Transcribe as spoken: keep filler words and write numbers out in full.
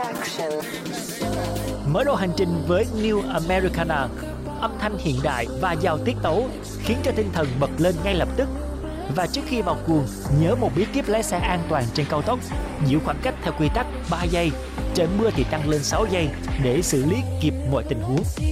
Mở đầu hành trình với New Americana, âm thanh hiện đại và giàu tiết tấu khiến cho tinh thần bật lên ngay lập tức. Và trước khi vào cuồng, nhớ một bí kíp lái xe an toàn trên cao tốc: giữ khoảng cách theo quy tắc ba giây, trời mưa thì tăng lên sáu giây để xử lý kịp mọi tình huống.